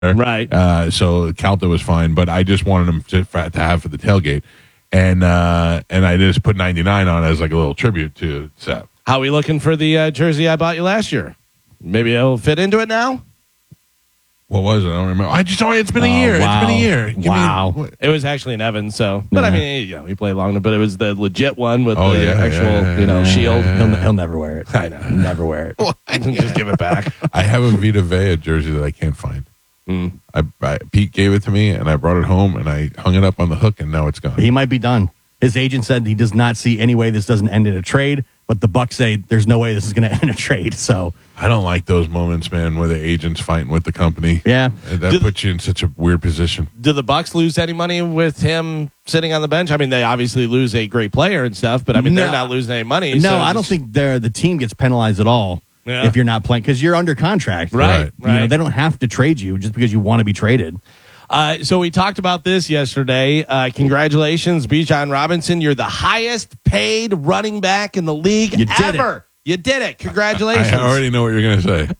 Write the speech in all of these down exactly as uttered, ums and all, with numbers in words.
Right. Uh, so Calta was fine, but I just wanted them to, to have for the tailgate. And uh, and I just put ninety-nine on as like a little tribute to Seth. How are we looking for the uh, jersey I bought you last year? Maybe it'll fit into it now? What was it? I don't remember. I just oh, it's been a Oh, year. wow. It's been a year. Give Wow. Me, It was actually an Evans, so. But, I Yeah. mean, you know, he played long, but it was the legit one with Oh, the yeah, actual, yeah, you know, yeah, shield. yeah. He'll, he'll never wear it. I know. Never wear it. Just give it back. I have a Vita Vea jersey that I can't find. Mm. I, I Pete gave it to me, and I brought it home, and I hung it up on the hook, and now it's gone. He might be done. His agent said he does not see any way this doesn't end in a trade, but the Bucks say there's no way this is going to end in a trade. So, I don't like those moments, man, where the agent's fighting with the company. yeah. And that Did- puts you in such a weird position. Do the Bucks lose any money with him sitting on the bench? I mean, they obviously lose a great player and stuff, but I mean, No. they're not losing any money. No, so I don't just- think they're, the team gets penalized at all Yeah. if you're not playing because you're under contract. Right, Right. You know, right. they don't have to trade you just because you want to be traded. Uh, so we talked about this yesterday. Uh, congratulations, Bijan Robinson. You're the highest paid running back in the league You did ever. You did it. Congratulations. I already know what you're going to say.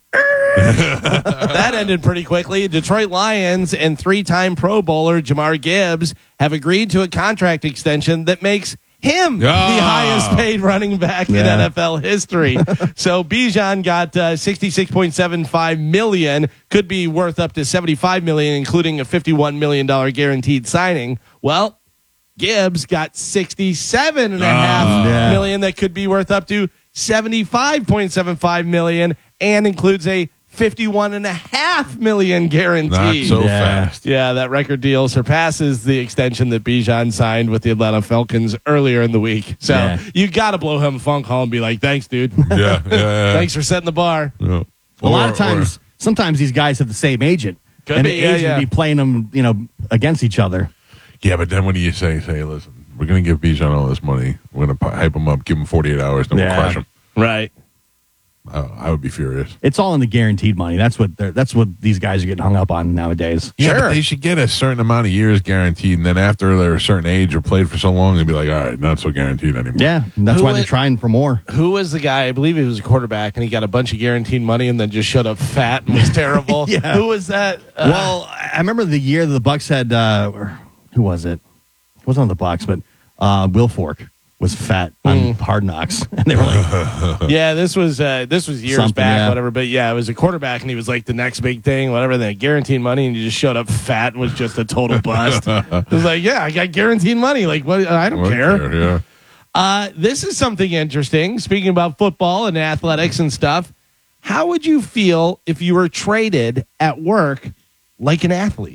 That ended pretty quickly. Detroit Lions and three-time Pro Bowler Jamar Gibbs have agreed to a contract extension that makes him the Ah. highest paid running back in Yeah. N F L history. So Bijan got uh, sixty-six point seven five million dollars, could be worth up to seventy-five million dollars, including a fifty-one million dollars guaranteed signing. Well, Gibbs got sixty-seven and a half yeah. million that could be worth up to seventy-five point seven five million and includes a fifty-one and a half million guarantee. Not so Yeah. fast. Yeah, that record deal surpasses the extension that Bijan signed with the Atlanta Falcons earlier in the week. So Yeah. you got to blow him a phone call and be like, thanks, dude. Yeah, yeah, yeah. Thanks for setting the bar. Yeah. A lot Or- of times, sometimes these guys have the same agent. Could and be, the yeah, agent yeah. be playing them, you know, against each other. or- yeah, but then when you say, say, listen, we're going to give Bijan all this money. We're going to hype him up, give him forty-eight hours, then Yeah. we'll crush him. Right. Uh, I would be furious. It's all in the guaranteed money. That's what they're, that's what these guys are getting hung up on nowadays. Yeah, Sure. but they should get a certain amount of years guaranteed, and then after they're a certain age or played for so long, they'd be like, all right, not so guaranteed anymore. Yeah, and that's Who why would- they're trying for more. Who was the guy? I believe he was a quarterback, and he got a bunch of guaranteed money, and then just showed up fat and was terrible. Yeah. Who was that? Uh, Well, I remember the year the Bucks had. Uh, or who was it? It wasn't on the Bucks, but uh, Will Fork was fat on Hard Knocks, and they were like, yeah, this was uh, this was years Something, back, yeah. whatever. But yeah, it was a quarterback, and he was like the next big thing, whatever. They had guaranteed money, and he just showed up fat and was just a total bust. It was like, yeah, I got guaranteed money. Like, what? I don't What care. care, Yeah. Uh, this is something interesting. Speaking about football and athletics and stuff, how would you feel if you were traded at work like an athlete?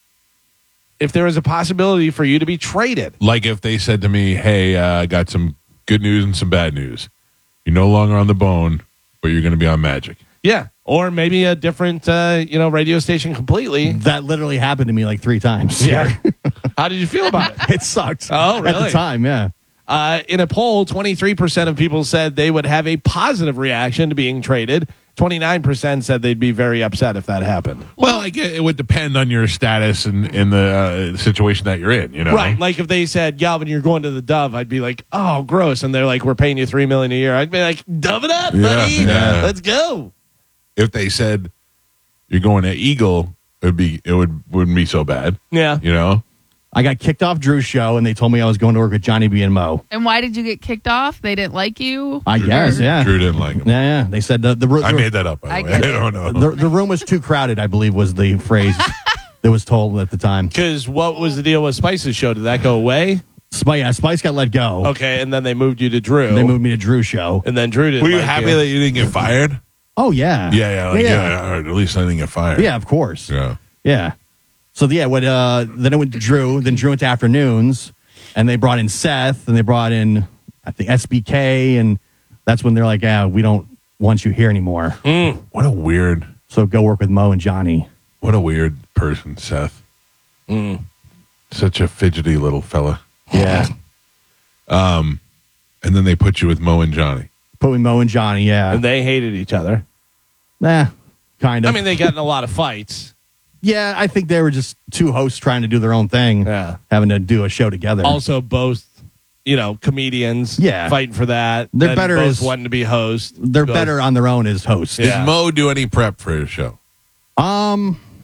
If there was a possibility for you to be traded. Like if they said to me, hey, uh, I got some good news and some bad news. You're no longer on the Bone, but you're going to be on Magic. Yeah. Or maybe a different, uh, you know, radio station completely. that literally happened to me like three times. Yeah. How did you feel about it? it sucked. Oh, At really? the time, yeah. Uh, in a poll, twenty-three percent of people said they would have a positive reaction to being traded. twenty-nine percent said they'd be very upset if that happened. Well, I get it would depend on your status and in the uh, situation that you're in, you know? Right. Like if they said, Galvin, you're going to the Dove, I'd be like, oh, gross. And they're like, we're paying you three million dollars a year. I'd be like, dove it up, Yeah, buddy. yeah. Let's go. If they said you're going to Eagle, it would be it would wouldn't be so bad, Yeah. you know? I got kicked off Drew's show, and they told me I was going to work with Johnny B and Mo. And why did you get kicked off? They didn't like you? I guess, yeah. Drew didn't like him. Yeah, yeah. They said the the, the, I made that up, by the I way. I get it. don't know. the, the room was too crowded, I believe was the phrase that was told at the time. Because what was the deal with Spice's show? Did that go away? Spice, yeah, Spice got let go. Okay. And then they moved you to Drew. They moved me to Drew's show. And then Drew didn't Were you like happy that you didn't get fired? Oh, yeah. Yeah, yeah, like, yeah. yeah. all right, at least I didn't get fired. Yeah, of course. Yeah. Yeah. So yeah, what uh then it went to Drew, then Drew went to afternoons, and they brought in Seth, and they brought in I think S B K, and that's when they're like, yeah, we don't want you here anymore. What a weird, So go work with Mo and Johnny. what a weird person, Seth. Mm. Such a fidgety little fella. Yeah. And then they put you with Mo and Johnny. Put with Mo and Johnny, yeah. And they hated each other. Nah, kind of. I mean, they got in a lot of fights. yeah, I think they were just two hosts trying to do their own thing, Yeah. having to do a show together. Also, both, you know, comedians. Yeah. Fighting for that. They're Then better both as- wanting to be host. They're Both- better on their own as hosts. Yeah. Did Mo do any prep for his show? Um,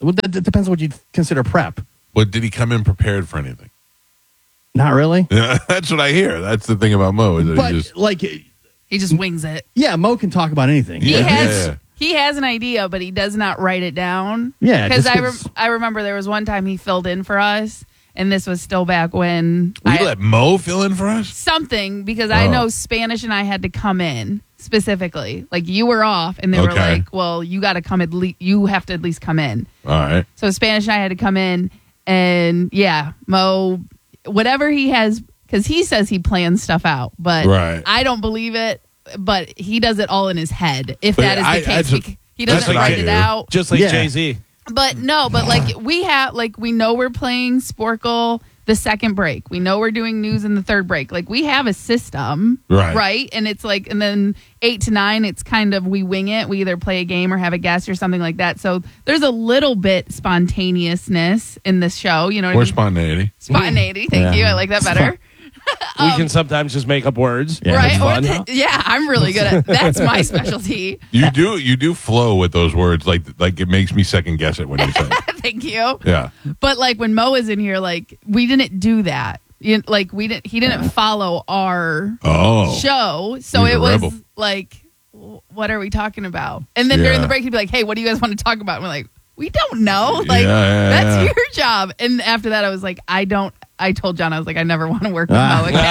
Well, that, that depends on what you consider prep. But did he come in prepared for anything? Not really. Yeah, that's what I hear. That's the thing about Mo. Is that But he just, like, He just wings it. yeah, Mo can talk about anything. He Yeah, has yeah. he has an idea, but he does not write it down. Yeah, because just I 'cause- rem- I remember there was one time he filled in for us, and this was still back when we I, let Mo fill in for us? something because I Oh. know Spanish and I had to come in specifically. Like you were off, and they were Okay. like, "Well, you got to come at least. You have to at least come in." All right. So Spanish and I had to come in, and yeah, Mo, whatever he has, because he says he plans stuff out, but Right. I don't believe it. But he does it all in his head. If But that is the I- case, that's a- he, he that's doesn't what I write it do. out. Just like Yeah. Jay-Z. But no, but like we have, like we know we're playing Sporkle the second break. We know we're doing news in the third break. Like we have a system, Right. Right, and it's like, and then eight to nine, it's kind of we wing it. We either play a game or have a guest or something like that. So there's a little bit spontaneousness in this show. You know, what I Or mean? spontaneity. Spontaneity. Thank Yeah. you. I like that better. we can sometimes just make up words. Yeah, right? It's Or fun. th- yeah, I'm really good at. That's my specialty. You do you do flow with those words like like it makes me second guess it when you say it. Thank you. Yeah. But like when Mo is in here, like we didn't do that. You, like we didn't. He didn't follow our Oh. show, so He's a it was rebel. like, w- what are we talking about? And then during Yeah. the break, he'd be like, "Hey, what do you guys want to talk about?" And we're like, "We don't know. Like Yeah, yeah, that's yeah. your job." And after that, I was like, "I don't." I told John, I was like, "I never want to work with Ah. Mo again."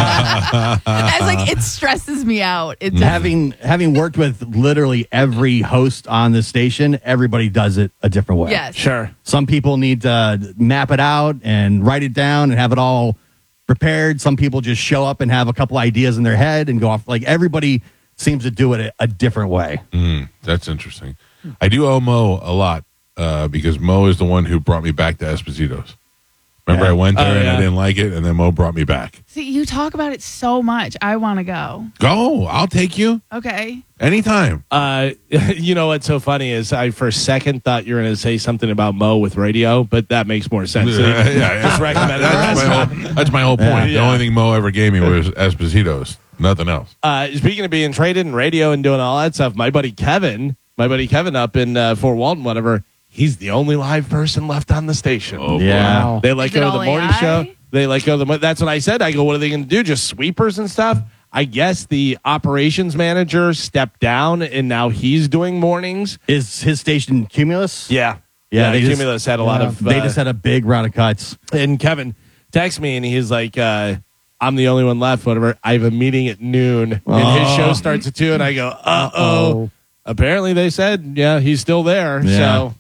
I was like, "It stresses me out." It just, having having worked with literally every host on the station, everybody does it a different way. yes, Sure. Some people need to map it out and write it down and have it all prepared. Some people just show up and have a couple ideas in their head and go off. Like everybody seems to do it a, a different way. Mm, that's interesting. I do owe Mo a lot uh, because Mo is the one who brought me back to Esposito's. Remember, Yeah. I went there Oh, and yeah. I didn't like it, and then Mo brought me back. See, you talk about it so much. I want to go. Go, I'll take you Okay. anytime. Uh, you know what's so funny is I for a second thought you were going to say something about Mo with radio, but that makes more sense. Yeah, yeah, yeah. Just recommend That's it. my whole, that's my whole point. The Yeah. only thing Mo ever gave me was Esposito's, nothing else. Uh, speaking of being traded and radio and doing all that stuff, my buddy Kevin, my buddy Kevin up in uh, Fort Walton, whatever, he's the only live person left on the station. Oh, Yeah. boy. They let Is it go of the all morning A I? show. They let go of the. mo- That's what I said. I go, what are they going to do? Just sweepers and stuff? I guess the operations manager stepped down and now he's doing mornings. Is his station Cumulus? Yeah. Yeah, the they just- Cumulus had a lot Yeah. of. They uh, just had a big round of cuts. And Kevin texts me and he's like, uh, I'm the only one left, whatever. I have a meeting at noon and his Oh. show starts at two. And I go, uh oh. Uh-oh. Apparently they said, yeah, he's still there. Yeah. So,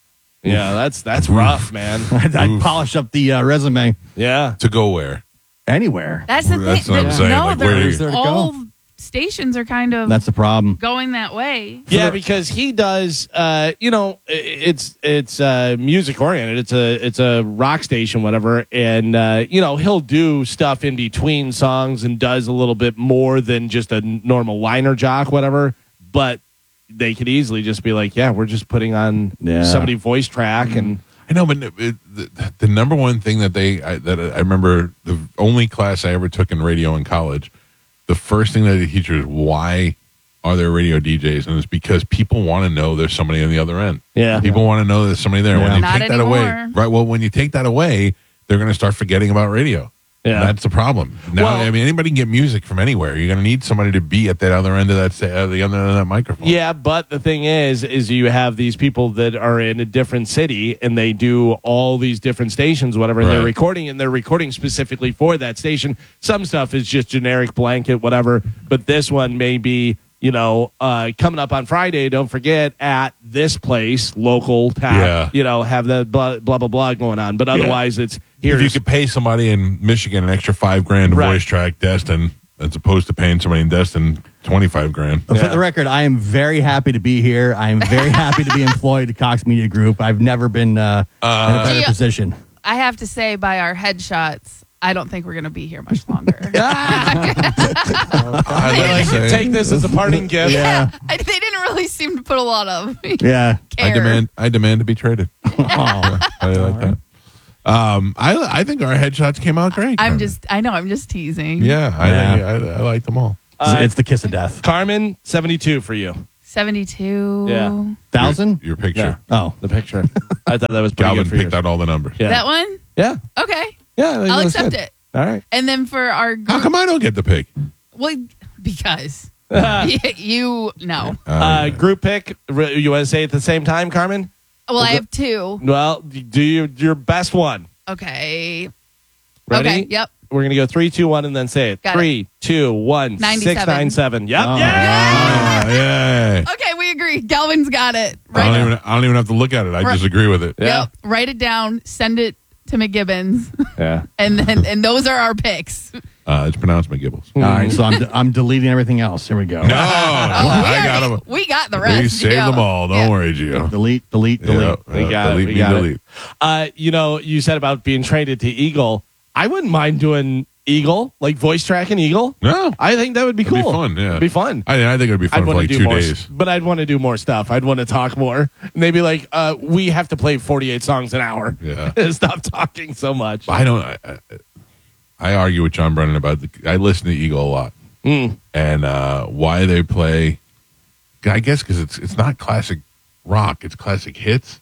yeah, that's that's rough, man. I'd, I'd Oof. polish up the uh, resume Yeah. To go where? anywhere. That's the That's thing. what I'm The- saying. No, Like, where they're- do you- There to go. all stations are kind of That's the problem. going that way. Yeah, because he does. Uh, you know, i- it's it's uh, music oriented. It's a it's a rock station, whatever, and uh, you know he'll do stuff in between songs and does a little bit more than just a normal liner jock, whatever. But they could easily just be like, yeah, we're just putting on Yeah. somebody voice track and. I know, but it, the, the number one thing that they I, that I remember the only class I ever took in radio in college, the first thing that the teacher is why are there radio D Js, and it's because people want to know there's somebody on the other end. Yeah. people want to know there's somebody there. Yeah. When you Not take that away, anymore. right? Well, when you take that away, they're going to start forgetting about radio. Yeah. That's the problem. Now, Well- I mean, anybody can get music from anywhere. You're going to need somebody to be at that other end of that sta- uh, the other end of that microphone. Yeah, but the thing is, is you have these people that are in a different city and they do all these different stations, whatever, and they're Right. recording and they're recording specifically for that station. Some stuff is just generic blanket, whatever, but this one may be, you know, uh, coming up on Friday. Don't forget at this place, local tap, Yeah. you know, have the blah blah blah, blah going on. But otherwise, it's If you here's could pay somebody in Michigan an extra five grand to Right. voice track Destin, as opposed to paying somebody in Destin twenty five grand. But Yeah. For the record, I am very happy to be here. I am very happy to be employed at Cox Media Group. I've never been uh, in a better Gee, position. I have to say, by our headshots, I don't think we're going to be here much longer. I like, say- take this as a parting gift. Yeah, I, they didn't really seem to put a lot of yeah. care. I demand. I demand to be traded. Oh. I like that. Um, I I think our headshots came out great. I'm Carmen. just, I know, I'm just teasing. yeah. I Yeah. think I, I like them all. It's- it's the kiss of death. Carmen, seventy-two for you. seventy-two. Yeah. Thousand? Your picture. Yeah. Oh. The picture. I thought that was pretty Galvin good for picked yours. out all the numbers. Yeah. That one? Yeah. Okay. Yeah. I think I'll that's accept good. it. All right. And then for our group, How come I don't get the pick? well, because you no. Uh, group pick. R- You want to say it at the same time, Carmen? Well, I have two. Well, do you, your best one. Okay. Ready? Okay. Yep. We're going to go three, two, one, and then say it. Got it. Three, two, one, ninety-seven. six, nine, seven. Yep. Oh. Yeah. Oh, yeah. Okay, we agree. Galvin's got it. I Right. don't even. I don't even have to look at it. I Right. just agree with it. Yeah. Yep. Write it down. Send it to McGibbons, Yeah. and then and those are our picks. Uh, it's pronounced McGibbles. All right, so I'm, I'm deleting everything else. Here we go. No, Oh, we, I got already- them. we got the rest. We saved yeah. them all. Don't Yeah. worry, Gio. Delete, delete, delete. Yeah, We uh, got it. delete We me, got it. delete. Uh, you know, you said about being traded to Eagle. I wouldn't mind doing Eagle, like voice tracking Eagle. No, I think that would be It'd be cool. fun, yeah. It'd be fun. I, I think it'd be fun I'd for want like to do two more, days. s- but I'd want to do more stuff. I'd want to talk more. And they'd be like, uh, "We have to play forty-eight songs an hour. Yeah. Stop talking so much." I don't. I, I, I argue with John Brennan about the. I listen to Eagle a lot, Mm. and uh, why they play. I guess because it's it's not classic rock; it's classic hits.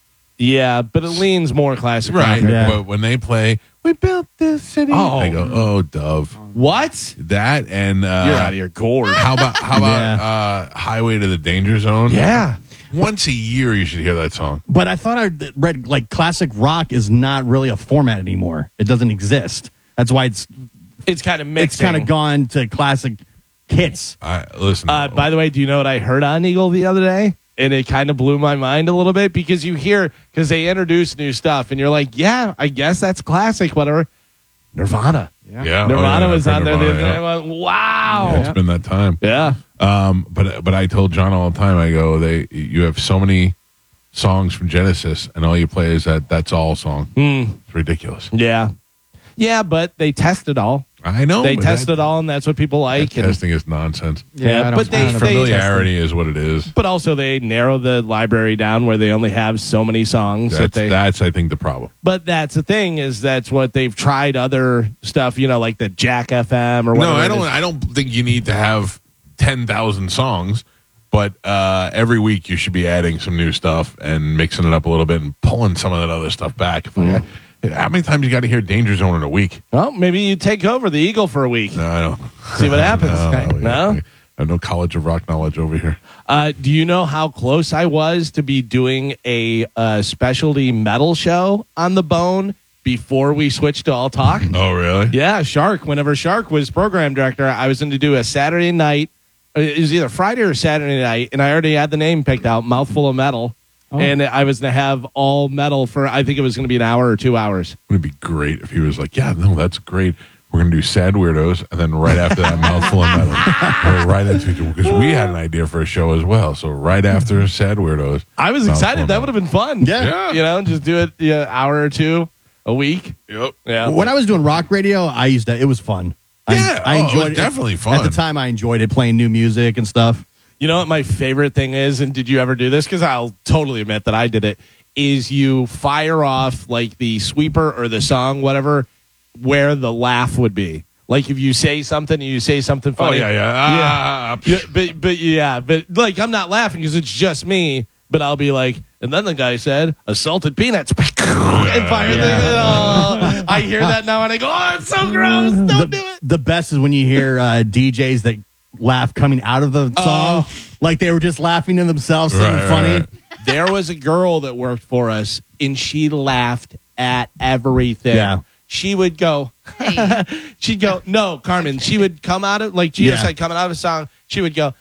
Yeah, but it leans more classic rock. Right. Yeah. But when they play, we built this city. Oh. I go, oh, Dove. What? That and uh, You're out of your gourd. how about how about Yeah. uh, Highway to the Danger Zone? Yeah. Once a year, you should hear that song. But I thought I read like classic rock is not really a format anymore. It doesn't exist. That's why it's It's kind of mixed. it's kind of gone to classic hits. I listen. Uh, by the way, do you know what I heard on Eagle the other day? And it kind of blew my mind a little bit because you hear, because they introduce new stuff and you're like, yeah, I guess that's classic, whatever. Nirvana. yeah, oh, Nirvana yeah, was I've on heard there. Nirvana, the other day. yeah. I went, wow. Yeah, it's been that time. Yeah. Um, but but I told John all the time. I go, they you have so many songs from Genesis, and all you play is that "That's All" song. Mm, It's ridiculous. yeah. Yeah, but they test it all. I know They but test that- it all, and that's what people that like. And, testing is nonsense. Yeah, I don't- but they- I don't know. they- Familiarity is what it is. but also they narrow the library down where they only have so many songs that That's they. that's I think the problem. But that's the thing is that's what they've tried other stuff, you know, like the Jack F M or No, whatever. I it don't. is. I don't think you need to have ten thousand songs, but uh, every week you should be adding some new stuff and mixing it up a little bit and pulling some of that other stuff back. If I- how many times you got to hear Danger Zone in a week? Well, maybe you take over the Eagle for a week. No, I don't. See what happens. No, No? I have no College of Rock knowledge over here. Uh, do you know how close I was to be doing a uh, specialty metal show on the Bone before we switched to All Talk? Oh, really? Yeah, Shark. Whenever Shark was program director, I was going to do a Saturday night. It was either Friday or Saturday night, and I already had the name picked out, Mouthful of Metal. Oh. And I was going to have all metal for, I think it was going to be an hour or two hours. Wouldn't it be great if he was like, yeah, no, that's great. We're going to do Sad Weirdos, and then right after that, Mouthful of Metal. We're right into it, because we had an idea for a show as well. So right after Sad Weirdos. I was Mouthful excited. of That Metal. would have been fun. Yeah. Yeah. You know, just do it yeah, hour or two a week. Yep. Yeah. When I was doing rock radio, I used that. It was fun. Yeah, I, I oh, it was enjoyed it. definitely fun. At the time, I enjoyed it, playing new music and stuff. You know what my favorite thing is, and did you ever do this? Because I'll totally admit that I did it. Is you fire off like the sweeper or the song, whatever, where the laugh would be. Like if you say something, and you say something Oh, funny. yeah, yeah. Ah, yeah, but but yeah, but like I'm not laughing because it's just me. But I'll be like, and then the guy said, "Assaulted peanuts," and fire Yeah. the. Oh, I hear that now, and I go, "Oh, it's so gross! Don't the, do it." the best is when you hear uh, D Js that laugh coming out of the song, like they were just laughing to themselves, something Right, right, funny. right. There was a girl that worked for us, and she laughed at everything. Yeah. She would go, Hey. she'd go, no, Carmen. She would come out of, like Gio Yeah. said, coming out of a song, she would go,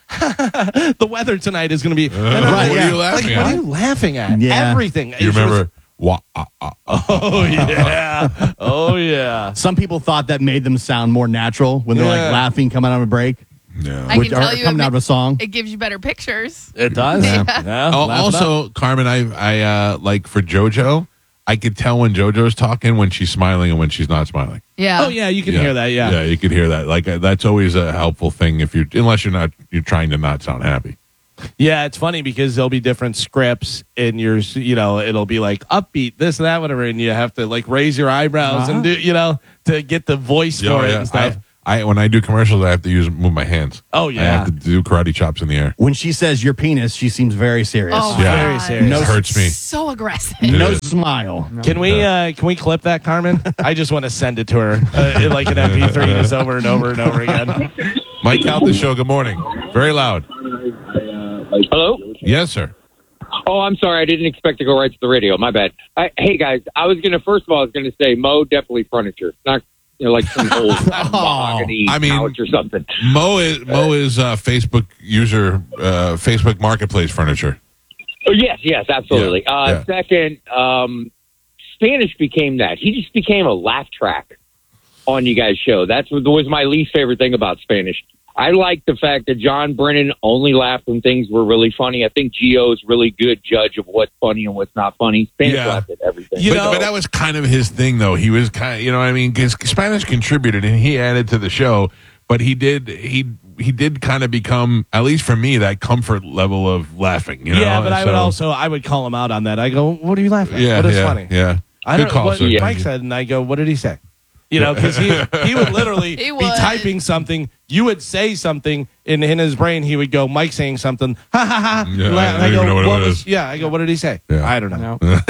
the weather tonight is going to be. And I'm Right, what yeah. are you laughing Like, at? what are you laughing at? Yeah. Everything. You It was- remember? Wah, ah, ah, ah. Oh, yeah. Oh, yeah. Some people thought that made them sound more natural when they're Yeah. like laughing coming out of a break, Yeah. I which can tell are you coming it out of a song. It gives you better pictures. It does. Yeah. Yeah, Oh, laugh it up. also, Carmen, I, I uh, like for JoJo, I could tell when JoJo's talking when she's smiling and when she's not smiling. Yeah. Oh, yeah, you can hear that. Yeah. yeah, you could hear that. Like uh, that's always a helpful thing if you, unless you're not, you're trying to not sound happy. Yeah, it's funny because there'll be different scripts and you're, you know, it'll be like upbeat, this and that, whatever, and you have to like raise your eyebrows Uh-huh. and do, you know, to get the voice for it and stuff. I, I when I do commercials, I have to use move my hands. Oh, I yeah. have to do karate chops in the air. When she says your penis, she seems very serious. Oh, Yeah. my Very God. serious. No, It hurts me. So aggressive. no Yeah. smile. Can we uh, can we clip that, Carmen? I just want to send it to her uh, in like an M P three just over and over and over again. Mike out the show. Good morning. Very loud. Hello? Yes, sir. Oh, I'm sorry. I didn't expect to go right to the radio. My bad. I, hey, guys, I was going to, first of all, I was going to say Mo, definitely furniture. Not, you know, like some old mahogany I mean- couch or something. Mo is Mo is uh, Facebook user, uh, Facebook Marketplace furniture. Oh, yes, yes, absolutely. Yeah, uh, yeah. Second, um, Spanish became that. He just became a laugh track on you guys' show. That's what was my least favorite thing about Spanish. I like the fact that John Brennan only laughed when things were really funny. I think Gio's really good judge of what's funny and what's not funny. Spanish Yeah. laughed at everything. You but, know- but that was kind of his thing, though. He was kind of, you know what I mean? Because Spanish contributed and he added to the show, but he did, he he did kind of become, at least for me, that comfort level of laughing. You know? Yeah, but I would So- also I would call him out on that. I go, what are you laughing at? Yeah, what is yeah, funny? Yeah. I Good don't call, what sir. Yeah. Mike said, and I go, what did he say? You know, because he he would literally He be would. typing something. You would say something, and in his brain, he would go, Mike saying something. Ha ha ha. Yeah, La- I and don't even know what it was, was." Yeah, I go, what did he say? Yeah. I don't know. No.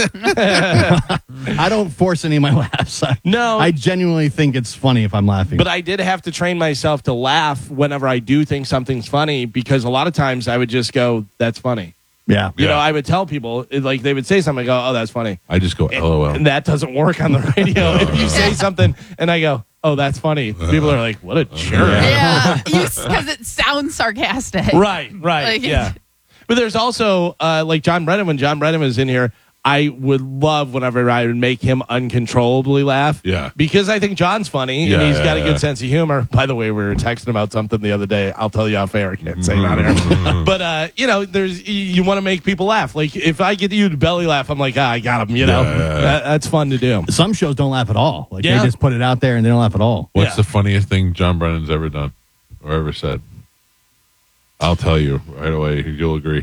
I don't force any of my laughs. I, No. I genuinely think it's funny if I'm laughing. But I did have to train myself to laugh whenever I do think something's funny, because a lot of times I would just go, that's funny. yeah. You Yeah. know, I would tell people, it- like they would say something, I go, oh, that's funny. I just go, LOL. And that doesn't work on the radio. If you say something and I go, oh, that's funny, people are like, what a jerk. Yeah, because it sounds sarcastic. Right, right, Like, yeah. But there's also, uh, like John Brennan, when John Brennan was in here, I would love whenever I would make him uncontrollably laugh. Yeah. Because I think John's funny Yeah, and he's yeah, got a yeah. good sense of humor. By the way, we were texting about something the other day. I'll tell you off air. I can't say it on air. But, uh, you know, there's you, you want to make people laugh. Like, if I get you to belly laugh, I'm like, ah, I got him, you know? Yeah, yeah, yeah. That, that's fun to do. Some shows don't laugh at all. Like Yeah. they just put it out there and they don't laugh at all. What's Yeah. the funniest thing John Brennan's ever done or ever said? I'll tell you right away. You'll agree.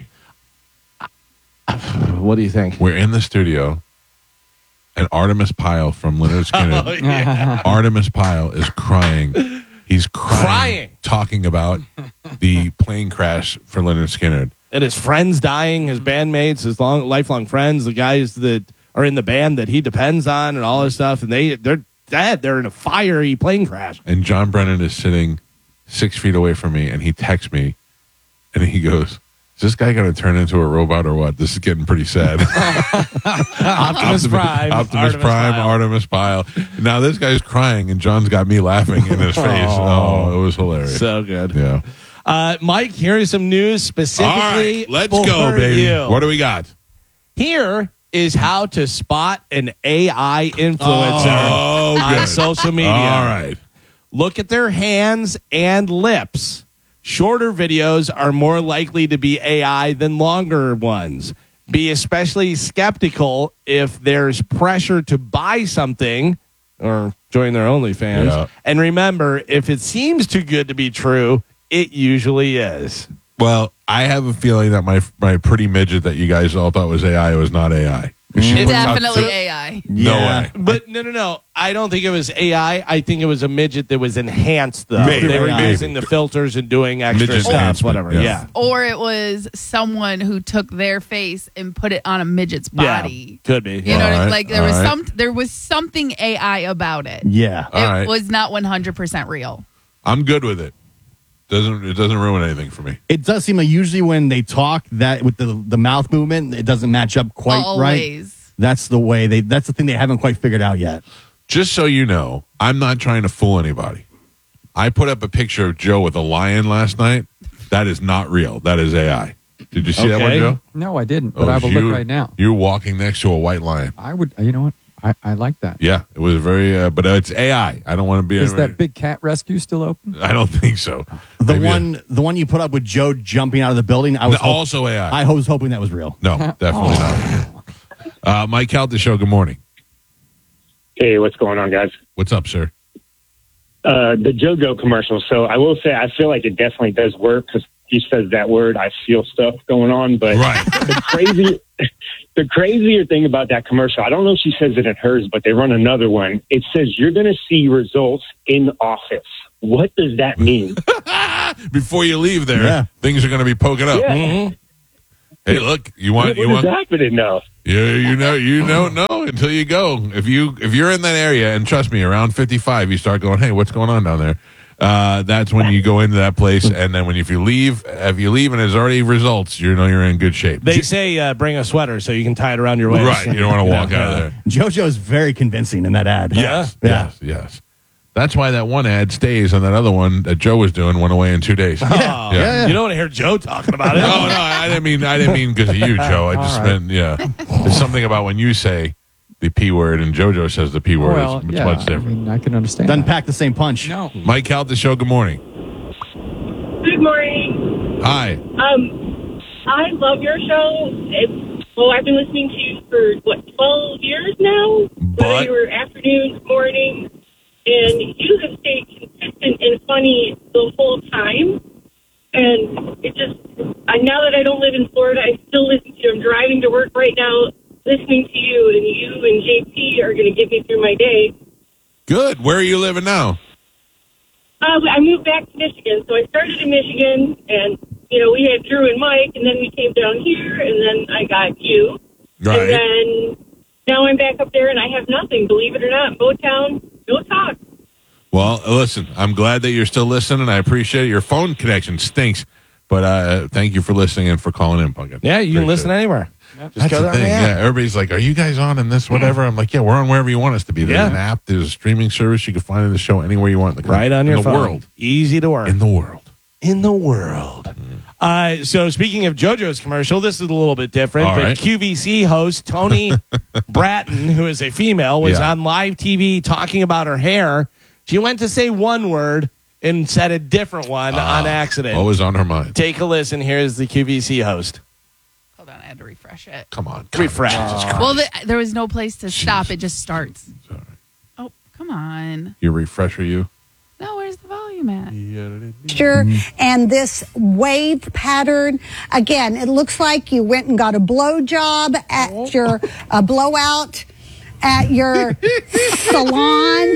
What do you think? We're in the studio, and Artemis Pyle from Leonard Skinner. Oh, yeah. Artemis Pyle is crying. He's crying, Crying. talking about the plane crash for Leonard Skinner. And his friends dying, his bandmates, his long lifelong friends, the guys that are in the band that he depends on, and all this stuff, and they they're dead. They're in a fiery plane crash. And John Brennan is sitting six feet away from me, and he texts me, and he goes, "Is this guy going to turn into a robot or what? This is getting pretty sad." Optimus Prime, Optimus Artemis Prime, Pyle. Artemis Pyle. Now this guy's crying, and John's got me laughing in his face. Oh, it was hilarious. So good. Yeah. Uh, Mike, here is some news All specifically. right, let's for go, baby. you. What do we got? Here is how to spot an A I influencer Oh, on good. social media. All right. Look at their hands and lips. Shorter videos are more likely to be A I than longer ones. Be especially skeptical if there's pressure to buy something or join their OnlyFans. Yeah. And remember, if it seems too good to be true, it usually is. Well, I have a feeling that my my pretty midget that you guys all thought was A I was not A I. She It puts out Definitely two- A I. No Yeah. way. But no, no, no. I don't think it was A I. I think it was a midget that was enhanced, though. Maybe, they were maybe. using the filters and doing extra Midget stuff, enhancement, whatever. yeah. Yeah. Or it was someone who took their face and put it on a midget's body. Yeah. Could be. You know, what I mean? Alright, like there was alright. some there was something A I about it. Yeah. All it right. was not one hundred percent real. I'm good with it. Doesn't it doesn't ruin anything for me. It does seem like usually when they talk that with the the mouth movement, it doesn't match up quite right. Always. That's the way they. That's the thing they haven't quite figured out yet. Just so you know, I'm not trying to fool anybody. I put up a picture of Joe with a lion last night. That is not real. That is A I. Did you see that one, Okay. Joe? No, I didn't, but Oh, I will you- look right now. You're walking next to a white lion. I would, you know what? I, I like that. Yeah, it was very, uh, but it's A I. I don't want to be. Is that big cat rescue still open? I don't think so. The Maybe one, the one you put up with Joe jumping out of the building. I was a- hop- also A I. I was hoping that was real. no, definitely not. Uh, Mike Cal, the show. Good morning. Hey, what's going on, guys? What's up, sir? Uh, the JoGo commercial. So I will say, I feel like it definitely does work because he says that word. I feel stuff going on, but Right. the crazy, the crazier thing about that commercial, I don't know if she says it in hers, but they run another one. It says you're going to see results in office. what does that mean? Before you leave there, Yeah. things are going to be poking up. Yeah. Mm-hmm. Hey, look, you want what you is want happening now? Yeah, you know, you don't know until you go. If you if you're in that area, and trust me, around fifty-five, you start going, "Hey, what's going on down there?" Uh, that's when you go into that place, and then when if you leave, if you leave and there's already results, you know you're in good shape. They say uh, bring a sweater so you can tie it around your waist. Right, you don't want to walk out of there. JoJo's very convincing in that ad. Yes, Yeah. yes, yes. That's why that one ad stays, and that other one that Joe was doing went away in two days. Oh, Yeah. yeah. You don't want to hear Joe talking about it. No, no, I didn't mean I didn't mean because of you, Joe. I just All right. meant yeah. There's something about when you say the P word and JoJo says the P word. Well, it's, it's yeah, much I different. mean, I can understand. Doesn't that. pack the same punch. No. Mike Out the show. Good morning. Good morning. Hi. Um, I love your show. It's, well, I've been listening to you for, what, twelve years now? But- Whether you were afternoons, mornings, and you have stayed consistent and funny the whole time. And it just, I, now that I don't live in Florida, I still listen to you. I'm driving to work right now listening to you, and you and J P are going to get me through my day. Good. Where are you living now? Uh, I moved back to Michigan, so I started in Michigan, and, you know, we had Drew and Mike, and then we came down here, and then I got you. Right. And then now I'm back up there, and I have nothing, believe it or not. Motown, no talk. Well, listen, I'm glad that you're still listening. I appreciate it. Your phone connection stinks, but uh, thank you for listening and for calling in, Pumpkin. Yeah, you can Appreciate listen it. anywhere. Just That's go the there. thing. Yeah. Yeah, everybody's like, "Are you guys on in this whatever?" I'm like, "Yeah, we're on wherever you want us to be." There's Yeah. an app, there's a streaming service. You can find the show anywhere you want in the country, Right on in your the phone. world. Easy to work. In the world. in the world. Uh, so speaking of JoJo's commercial, this is a little bit different. All but right. Q V C host Tony Bratton, who is a female, was Yeah. on live T V talking about her hair. She went to say one word and said a different one on accident. What was on her mind? Take a listen. Here's the Q V C host. Hold on, I had to refresh it. Come on. come Refresh. on. Well, the, there was no place to stop. It just starts. Sorry. Oh, come on. Your refresher, you? No, where's the volume at? texture and this wave pattern. Again, it looks like you went and got a blow job at your uh, blowout at your salon,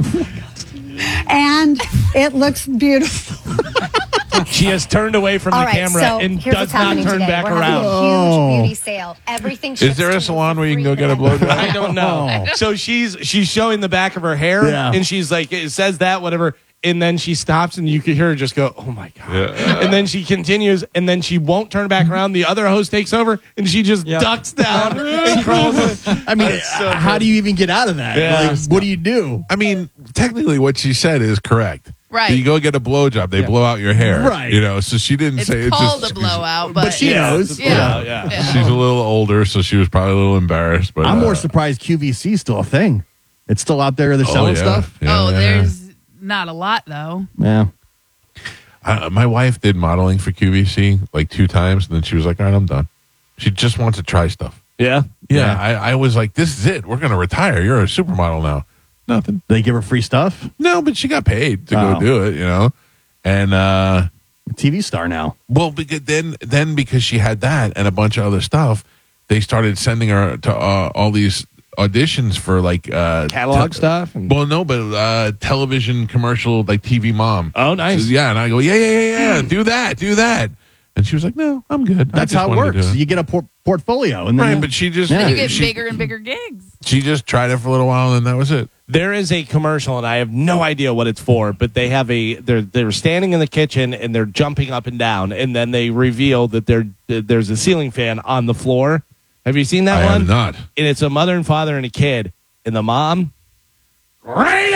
and it looks beautiful. She has turned away from All the right, camera so and here's does what's not happening turn today. back We're around. having a Oh. huge beauty sale. Everything Is ships there to a you salon for where you can free go get a today. blowjob? I don't know. So she's she's showing the back of her hair, Yeah. and she's like, it says that whatever, and then she stops, and you can hear her just go, "Oh my god!" Yeah. And then she continues, and then she won't turn back around. The other host takes over, and she just ducks down and crawls. I mean, That's so how good. do you even get out of that? Yeah. Like, what do you do? I mean, technically, what she said is correct. Right. You go get a blowjob, they blow out your hair. Right. You know, so she didn't It's say called just, a blowout, but, But she Yeah, knows. it's a Yeah. blowout, yeah. Yeah. She's a little older, so she was probably a little embarrassed. But I'm uh, more surprised Q V C is still a thing. It's still out there. They're oh, selling yeah. stuff. Yeah, oh, yeah. there's not a lot though. Yeah. Uh, my wife did modeling for Q V C like two times, and then she was like, "All right, I'm done." She just wants to try stuff. Yeah, Yeah, I, I was like, "This is it. We're going to retire. You're a supermodel now." Nothing. They give her free stuff. No, but she got paid to Oh. go do it. You know, and uh, T V star now. well, because then then because she had that and a bunch of other stuff, they started sending her to uh, all these auditions for like uh, catalog te- stuff. And, Well, no, but uh, television commercial, like T V mom. oh, nice. So, yeah, and I go, yeah, yeah, yeah, yeah, do that, do that. And she was like, no, I'm good. I That's just how it wanted to works. do it. You get a por- portfolio, and then Right, but she just Yeah. You get she, bigger and bigger gigs. she just tried it for a little while, and that was it. There is a commercial, and I have no idea what it's for, but they have a they're they're standing in the kitchen and they're jumping up and down, and then they reveal that there there's a ceiling fan on the floor. Have you seen that I one? have not. And it's a mother and father and a kid, and the mom, right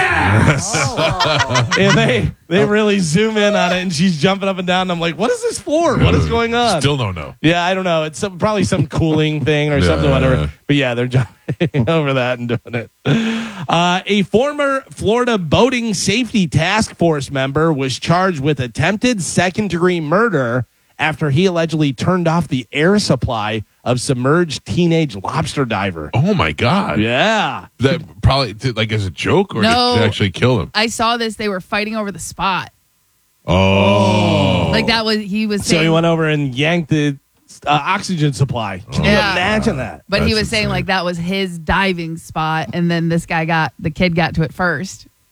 and they they really zoom in on it, and she's jumping up and down. And I'm like, what is this for? What is going on? Still don't know. Yeah, I don't know. It's some, probably some cooling thing or Yeah, something, yeah, whatever. yeah. But yeah, they're jumping over that and doing it. Uh, a former Florida Boating Safety Task Force member was charged with attempted second degree murder after he allegedly turned off the air supply of submerged teenage lobster diver. Oh my god! Yeah. That probably to, like as a joke or No. to, to actually kill him. I saw this. They were fighting over the spot. Oh, Like that was he was So saying. he went over and yanked the uh, oxygen supply. Can you Yeah. imagine that? but he That's was saying insane. like that was his diving spot, and then this guy got the kid got to it first.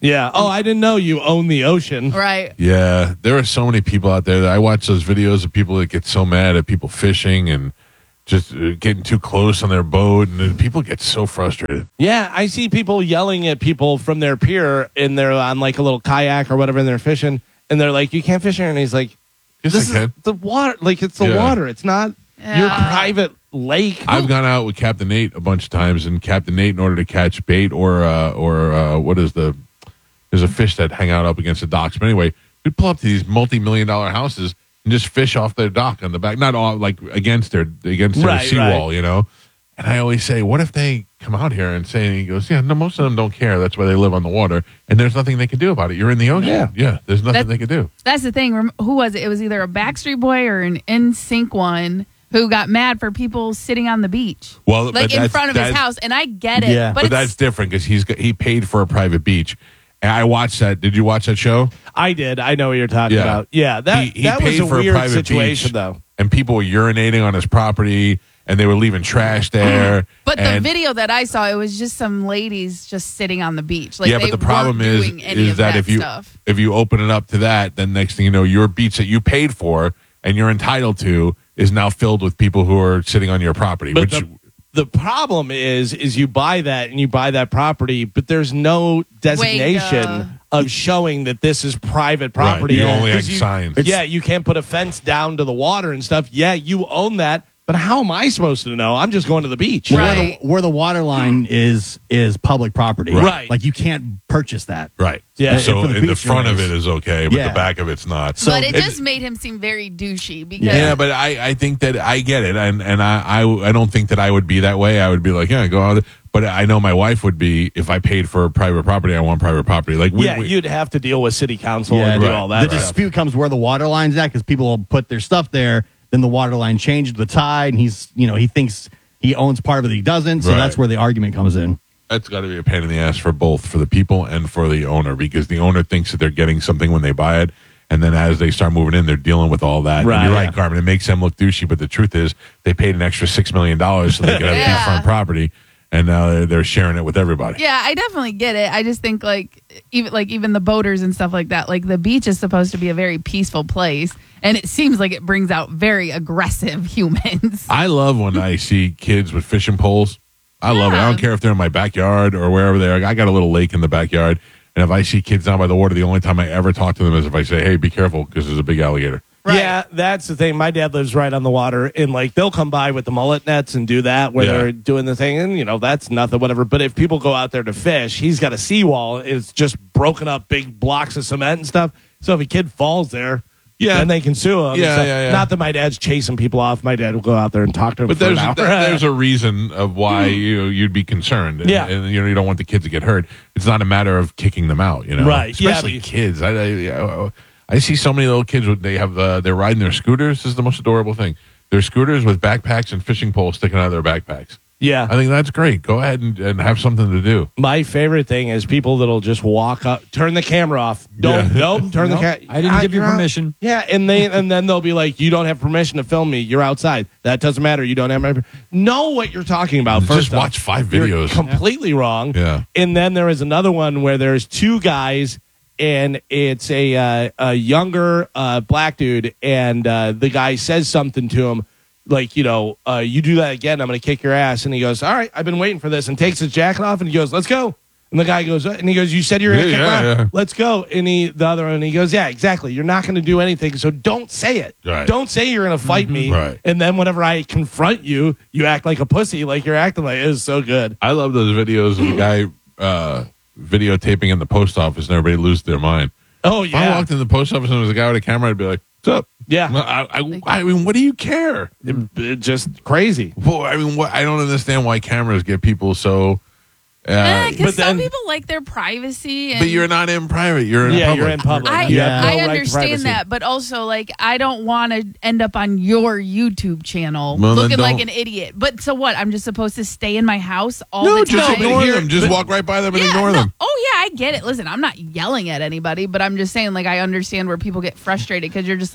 Yeah. Oh, I didn't know you own the ocean. Right. Yeah, there are so many people out there that I watch those videos of people that get so mad at people fishing and just uh, getting too close on their boat, and then people get so frustrated. Yeah, I see people yelling at people from their pier and they're on like a little kayak or whatever and they're fishing and they're like, you can't fish here. And he's like, Yes, this I is can. the water. Like it's the Yeah. water. It's not your Yeah. private lake. I've gone out with Captain Nate a bunch of times, and Captain Nate, in order to catch bait or uh, or uh, what is the there's a fish that hang out up against the docks. But anyway, we'd pull up to these multi-million dollar houses and just fish off their dock on the back, not all like against their against their Right, seawall, right. you know. And I always say, what if they come out here and say, and he goes, yeah, no, most of them don't care. That's why they live on the water, and there's nothing they can do about it. You're in the ocean. Yeah. yeah there's nothing That- they can do. That's the thing. Rem- Who was it? It was either a Backstreet Boy or an N Sync one who got mad for people sitting on the beach, Well, like but in that's- front of his that's- house. And I get it, Yeah. but, But, it's, that's different because he's got- he paid for a private beach. And I watched that. Did you watch that show? I did. I know what you're talking Yeah. about. Yeah, that He- he that was paid a for a weird private situation beach. though. And people were urinating on his property, and they were leaving trash there. but the and, video that I saw, it was just some ladies just sitting on the beach. Like yeah, they but the problem weren't is, doing any is of that, that if you stuff. if you open it up to that, then next thing you know, your beach that you paid for and you're entitled to is now filled with people who are sitting on your property. But which the, the problem is, is you buy that and you buy that property, but there's no designation Way to- of showing that this is private property. you only have 'Cause you- signs. Yeah, you can't put a fence down to the water and stuff. Yeah, you own that, but how am I supposed to know? I'm just going to the beach. Where, Right. the, where the water line is is public property. Right. Like you can't purchase that. right. Yeah. So For the in the beach front of areas. it is okay, but Yeah. the back of it's not. So but it it- just made him seem very douchey because Yeah, but I, I think that I get it, and and I, I I don't think that I would be that way. I would be like, yeah, go out. But I know my wife would be if I paid for private property. I want private property. Like, we, yeah, we, you'd have to deal with city council and do right. all that The stuff. dispute comes where the water line's at because people will put their stuff there. Then the water line changed the tide, and he's you know he thinks he owns part of it, he doesn't. So Right. that's where the argument comes in. that's got to be a pain in the ass for both, for the people and for the owner, because the owner thinks that they're getting something when they buy it, and then as they start moving in, they're dealing with all that. And Right. you're right, Yeah. Carmen. It makes them look douchey, but the truth is, they paid an extra six million dollars so they could have Yeah. beachfront property, and now they're, they're sharing it with everybody. yeah, I definitely get it. I just think like even like even the boaters and stuff like that. Like the beach is supposed to be a very peaceful place, and it seems like it brings out very aggressive humans. I love when I see kids with fishing poles. I love it. I Yeah. don't care if they're in my backyard or wherever they are. I got a little lake in the backyard, and if I see kids down by the water, the only time I ever talk to them is if I say, "Hey, be careful," because there's a big alligator. Right. Yeah, that's the thing. My dad lives right on the water, and like they'll come by with the mullet nets and do that where Yeah. they're doing the thing, and you know that's nothing, whatever. But if people go out there to fish, he's got a seawall. It's just broken up big blocks of cement and stuff. So if a kid falls there, Yeah. then they can sue him. and Yeah, stuff. yeah, yeah. Not that my dad's chasing people off. My dad will go out there and talk to him But for there's an hour. there's a reason of why you you'd be concerned. And, Yeah. and you know you don't want the kids to get hurt. It's not a matter of kicking them out, you know. Right. Yeah, Especially but- kids. I, I I see so many little kids. With, they have uh, they're riding their scooters. This is the most adorable thing. They're scooters with backpacks and fishing poles sticking out of their backpacks. yeah. I think that's great. Go ahead and, and have something to do. My favorite thing is people that'll just walk up, turn the camera off. Don't, Yeah. nope, turn Nope, the camera. I didn't give you permission. Yeah, and they and then they'll be like, "You don't have permission to film me. You're outside. That doesn't matter. You don't have my per-" know what you're talking about." Just First, off. watch five You're videos. completely wrong. Yeah. And then there is another one where there's two guys, and it's a uh, a younger uh, black dude, and uh, the guy says something to him. Like, you know, uh, you do that again, I'm going to kick your ass. And he goes, all right, I've been waiting for this, and takes his jacket off, and he goes, let's go. And the guy goes, uh, and he goes, you said you were going to Yeah, kick yeah, my ass. yeah. Let's go. And he, the other one, he goes, yeah, exactly. You're not going to do anything, so don't say it. Right. Don't say you're going to fight me. Right. And then whenever I confront you, you act like a pussy, like you're acting like it is so good. I love those videos of the guy uh, videotaping in the post office and everybody lose their mind. Oh, If I yeah. walked in the post office and there was a guy with a camera, I'd be like, "What's up?" Yeah. No, I, I, I mean, what do you care? It, it just crazy. Boy, I mean, what, I don't understand why cameras get people so. Uh, Yeah, but because some then- people like their privacy. And but you're not in private. You're in Yeah, public. you're in public. I, You have no I right to understand privacy. that, but also like I don't want to end up on your YouTube channel Well, then looking like don't. an idiot. But so what? I'm just supposed to stay in my house all No, the just time. ignore here- them. Just but- walk right by them and Yeah, ignore no- them. Oh yeah, I get it. Listen, I'm not yelling at anybody, but I'm just saying like I understand where people get frustrated because you're just like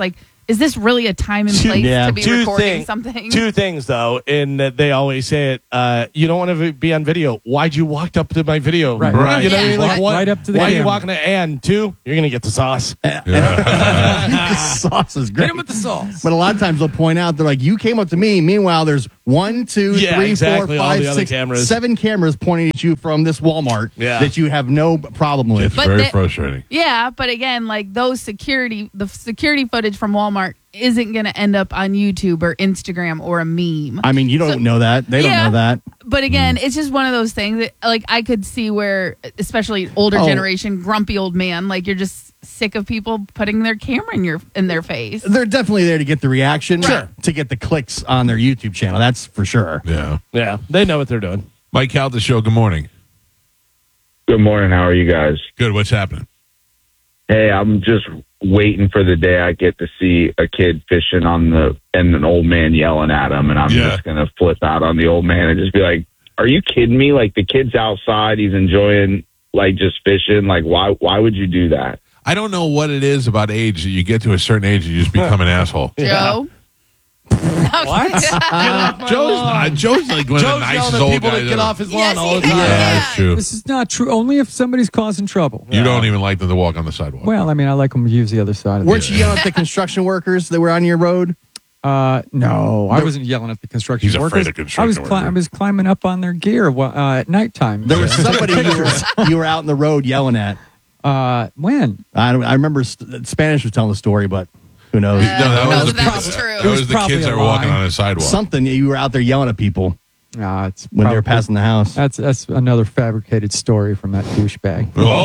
is this really a time and Two- place yeah. to be Two recording thing- something? Two things, though, in that they always say it. Uh, you don't want to be on video. Why'd you walk up to my video? Right. You know what I mean? Yeah. Like, what, Right up to the why are you camera. walking to and two? You're gonna get the sauce. Sauce is great. Hit him with the sauce. But a lot of times they'll point out, they're like, you came up to me. Meanwhile, there's one, two, Yeah, three, exactly, four, all five, the other six, cameras. seven cameras pointing at you from this Walmart Yeah. that you have no problem with. It's But very the- frustrating. Yeah, but again, like those security, the security footage from Walmart isn't going to end up on YouTube or Instagram or a meme. I mean, you don't So- know that. They Yeah. don't know that. But again, it's just one of those things that, like, I could see where, especially older Oh. generation, grumpy old man, like you're just sick of people putting their camera in your in their face. They're definitely there to get the reaction, Sure. to get the clicks on their YouTube channel. That's for sure. Yeah. Yeah, they know what they're doing. Mike Cal, the show. Good morning. Good morning. How are you guys? Good. What's happening? Hey, I'm just waiting for the day I get to see a kid fishing on the and an old man yelling at him, and I'm Yeah. just gonna flip out on the old man and just be like, "Are you kidding me? Like the kid's outside, he's enjoying like just fishing. Like why? Why would you do that?" I don't know what it is about age that you get to a certain age, you just become an asshole. Joe? What? Joe's not. Joe's like one of the Joe's nicest yelling at old people guys to get ever. off his lawn Yes, all the he time. is. Yeah, Yeah. that's true. This is not true. Only if somebody's causing trouble. You don't even like them to walk on the sidewalk. Well, I mean, I like them to use the other side of Weren't the you yelling at the construction workers that were on your road? Uh, no, I wasn't yelling at the construction He's afraid workers. of construction I was workers. I was climbing up on their gear while- uh, at nighttime. There was somebody you were, you were out in the road yelling at. Uh, when? I, don't, I remember St- Spanish was telling the story, but who knows? No, that No, was, that was the, true. that It was was the probably kids a that were walking lie. on the sidewalk. Something you were out there yelling at people Uh, it's when they were probably- passing the house. That's that's another fabricated story from that douchebag.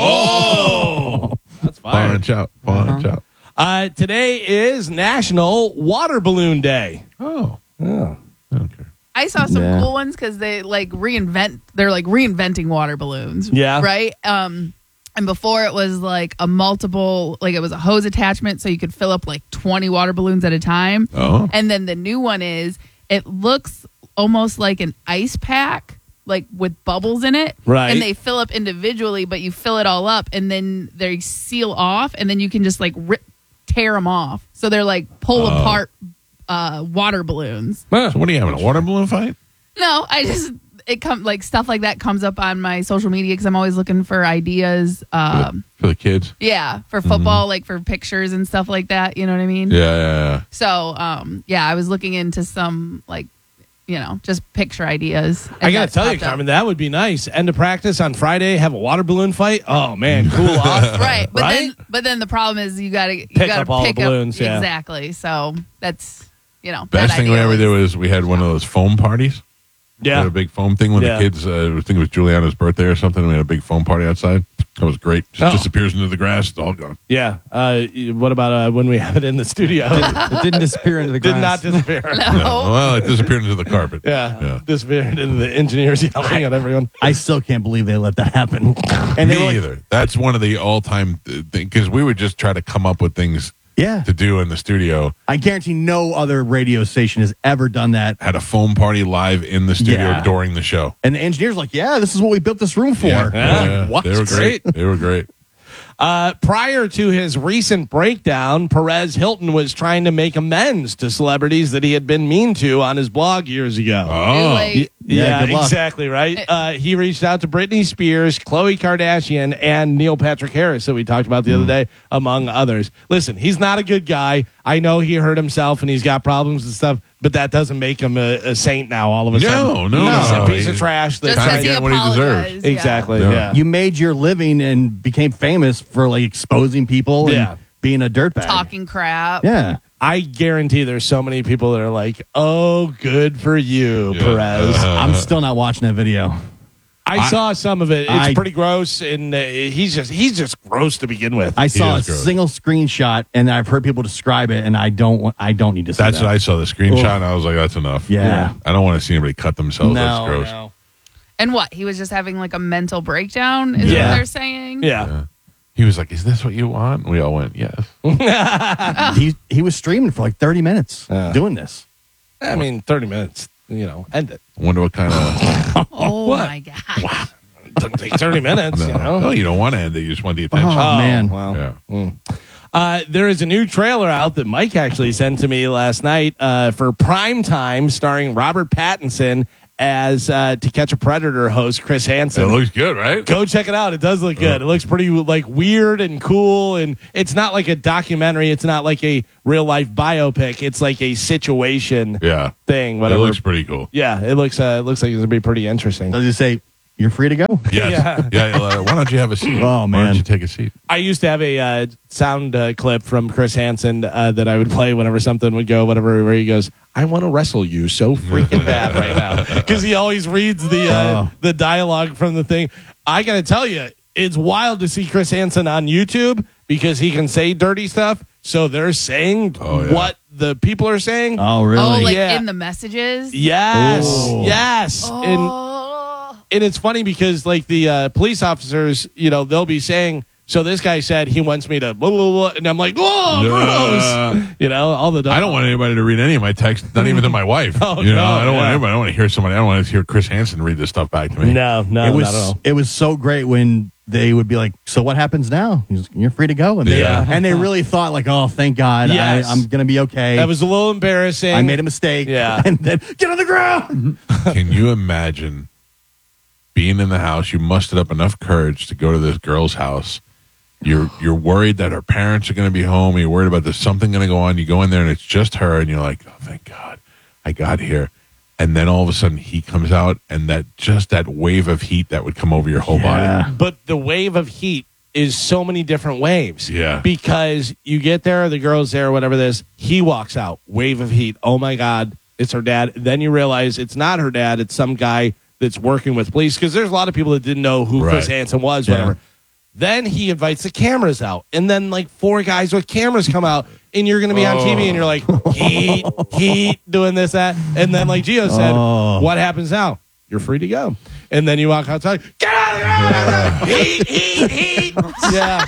Oh, That's Pawn fine. and chop. Pawn and Uh-huh. chop. Uh, today is National Water Balloon Day. Oh, Oh. okay. I saw some Yeah. cool ones because they like reinvent. They're like reinventing water balloons. Yeah. Right. Um, and before it was like a multiple, like it was a hose attachment, so you could fill up like twenty water balloons at a time. Oh, And then the new one is it looks almost like an ice pack, like with bubbles in it. Right. And they fill up individually, but you fill it all up, and then they seal off, and then you can just like rip, tear them off. So they're like pull Oh. apart uh, water balloons. so what are you having, a water balloon fight? No, I just it come like stuff like that comes up on my social media because I'm always looking for ideas. Um, For the kids? yeah, for football, like for pictures and stuff like that. You know what I mean? Yeah, yeah, yeah. So, um, yeah, I was looking into some like, you know, just picture ideas. I and gotta that tell you, popped up. Carmen, that would be nice. End of practice on Friday, have a water balloon fight. Oh man, cool off. Right, but Right? then but then the problem is you gotta you Pick gotta up all the pick balloons, yeah. exactly. So that's you know Best that thing we idea ever was- did was we had one of those foam parties. We had Yeah. a big foam thing when Yeah. the kids, uh, I think it was Juliana's birthday or something. We had a big foam party outside. That was great. Just Oh. disappears into the grass. It's all gone. Yeah. Uh, what about uh, when we have it in the studio? It didn't disappear into the Did grass. not disappear. No. Yeah. Well, it disappeared into the carpet. Yeah. Yeah. Disappeared into the engineers yelling at everyone. I still can't believe they let that happen. And they Me were like, either. That's one of the all-time things because we would just try to come up with things yeah, to do in the studio. I guarantee no other radio station has ever done that. Had a foam party live in the studio Yeah. during the show. And the engineer's like, yeah, this is what we built this room for. Yeah, Yeah. yeah. What? They were great. They were great. Uh, prior to his recent breakdown, Perez Hilton was trying to make amends to celebrities that he had been mean to on his blog years ago. Oh, Like, Yeah, Yeah, good luck. exactly right. Uh, he reached out to Britney Spears, Khloe Kardashian, and Neil Patrick Harris that we talked about the other day, among others. Listen, he's not a good guy. I know he hurt himself and he's got problems and stuff, but that doesn't make him a, a saint now. All of a No, sudden, no, he's no. a piece of He- trash. That just Kinda tries- because he get what he apologized. deserves. yeah. exactly. Yeah. Yeah. You made your living and became famous for like exposing people Yeah. and being a dirtbag. Talking crap. Yeah. I guarantee there's so many people that are like, "Oh, good for you, Yeah. Perez." Uh, I'm still not watching that video. I, I- saw some of it. It's I- pretty gross, and uh, he's just he's just gross to begin with. I saw a is gross. single screenshot and I've heard people describe it and I don't want, I don't need to see That's that. what I saw the screenshot and I was like, that's enough. Yeah. I don't want to see anybody cut themselves. that's No, gross. no. And what? He was just having like a mental breakdown, is Yeah. what they're saying? yeah. Yeah. He was like, is this what you want? And we all went, yes. He he was streaming for like thirty minutes Yeah. doing this. I mean, thirty minutes. You know, end it. I wonder what kind of. Oh my god. Doesn't take thirty minutes. You know. No, you don't want to end it. You just want the attention. Oh, man. Wow. Yeah. Uh, there is a new trailer out that Mike actually sent to me last night uh, for Prime Time, starring Robert Pattinson as uh, To Catch a Predator host Chris Hansen. It looks good, right? Go check it out. It does look good. It looks pretty like weird and cool, and it's not like a documentary. It's not like a real life biopic. It's like a situation Yeah. thing. It Whatever. looks pretty cool. Yeah, it looks. Uh, it looks like it's gonna be pretty interesting. Does it say you're free to go? Yes. Yeah. uh, why don't you have a seat? Oh, Why man. don't you take a seat? I used to have a uh, sound uh, clip from Chris Hansen uh, that I would play whenever something would go, whatever, where he goes, "I want to wrestle you so freaking bad right now," because he always reads the uh, Oh. the dialogue from the thing. I got to tell you, it's wild to see Chris Hansen on YouTube because he can say dirty stuff. So they're saying Oh, yeah. what the people are saying. Oh, really? Oh, like Yeah. in the messages? Yes, Oh. yes, and Oh. and it's funny because like the uh, police officers, you know, they'll be saying, so this guy said he wants me to blah, blah, blah, and I'm like, whoa, Yeah. gross. You know, all the I don't want anybody to read any of my texts, not even to my wife. Oh, you know, no, I don't want yeah. anybody. I don't want to hear somebody. I don't want to hear Chris Hansen read this stuff back to me. No, no, it was not at all. it was so great when they would be like, "So what happens now? He's- You're free to go." And they, Yeah. and they really thought like, "Oh, thank God, Yes. I, I'm gonna be okay." That was a little embarrassing. I made a mistake. Yeah. and then get on the ground. Can you imagine being in the house? You mustered up enough courage to go to this girl's house. You're you're worried that her parents are going to be home. You're worried about there's something going to go on. You go in there and it's just her, and you're like, "Oh, thank God, I got here." And then all of a sudden he comes out, and that just that wave of heat that would come over your whole Yeah. body. But the wave of heat is so many different waves. Yeah. Because you get there, the girl's there, whatever this, he walks out, wave of heat. Oh my God, it's her dad. Then you realize it's not her dad, it's some guy that's working with police. Because there's a lot of people that didn't know who Chris Right. Hansen was, Yeah. whatever. Then he invites the cameras out. And then like four guys with cameras come out. And you're going to be on T V and you're like, heat, heat, doing this, that. And then, like Gio said, Oh. what happens now? You're free to go. And then you walk outside, get out of the ground! Heat, heat, heat. Yeah.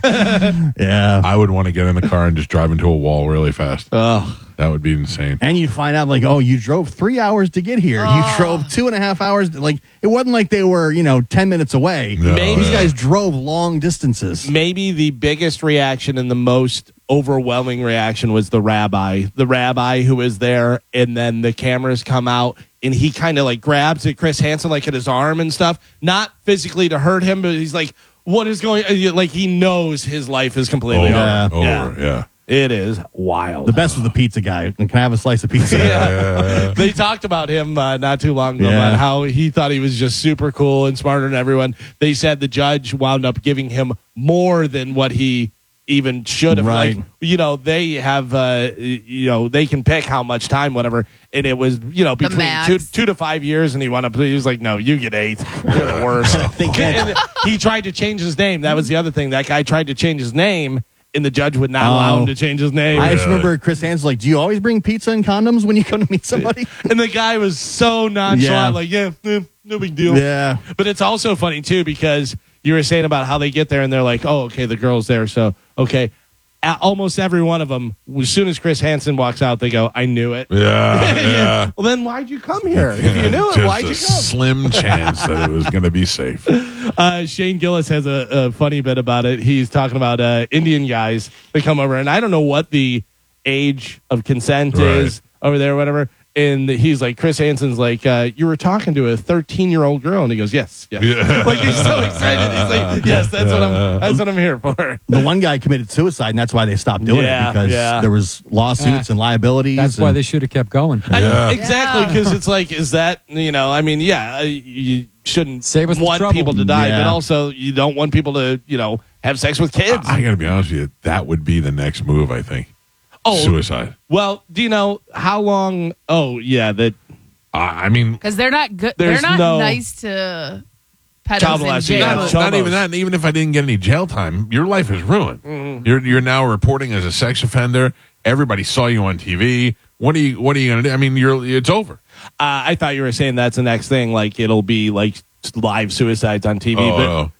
Yeah. I would want to get in the car and just drive into a wall really fast. Oh. That would be insane. And you find out like, oh, you drove three hours to get here. You drove two and a half hours. Like it wasn't like they were, you know, ten minutes away. No, Maybe- These yeah. guys drove long distances. Maybe the biggest reaction and the most overwhelming reaction was the rabbi. The rabbi who was there, and then the cameras come out, and he kind of like grabs at Chris Hansen like at his arm and stuff. Not physically to hurt him, but he's like, what is going on? Like he knows his life is completely Over, Yeah. over. over, yeah. It is wild. The best was the pizza guy. Can I have a slice of pizza? Yeah. They talked about him uh, not too long ago, Yeah. about how he thought he was just super cool and smarter than everyone. They said the judge wound up giving him more than what he even should have. Right. Like, you know, they have, uh, you know, they can pick how much time, whatever. And it was, you know, between max. two, two to five years. And he wound up, he was like, no, you get eight. You're the worst. And he tried to change his name. That was the other thing. That guy tried to change his name, and the judge would not allow him Oh. to change his name. I just remember Chris Hansen's like, do you always bring pizza and condoms when you come to meet somebody? And the guy was so nonchalant, Yeah. like, yeah, eh, no big deal. Yeah. But it's also funny, too, because you were saying about how they get there and they're like, oh, okay, the girl's there. So, okay. A- almost every one of them, as soon as Chris Hansen walks out, they go, I knew it. Yeah, yeah. Well, then why'd you come here? If you knew it, Just why'd a you come? slim chance that it was going to be safe. Uh, Shane Gillis has a, a funny bit about it. He's talking about uh, Indian guys that come over, and I don't know what the age of consent Right. is over there, or whatever. And he's like, Chris Hansen's like, uh, you were talking to a thirteen-year-old girl, and he goes, yes, yes. Yeah. Like he's so excited. He's like, yes, that's what I'm. That's what I'm here for. The one guy committed suicide, and that's why they stopped doing Yeah, it because yeah. there was lawsuits Ah. and liabilities. That's why and- they should have kept going. I- Yeah. exactly, Yeah. because it's like, is that you know? I mean, yeah, uh, you shouldn't Save us the want trouble. people to die, Yeah. but also you don't want people to you know have sex with kids. I got to be honest with you. That would be the next move, I think. oh, Suicide. well, do you know how long? Oh, yeah, that. I I mean, Because they're not good. There's They're not no- nice to Child pedos in molesting, jail. yeah. not, Chomos. not even that. And even if I didn't get any jail time, your life is ruined. Mm-hmm. You're you're now reporting as a sex offender. Everybody saw you on T V. What are you What are you going to do? I mean, you're it's over. Uh, I thought you were saying that's the next thing. Like it'll be like live suicides on T V, Oh, but no.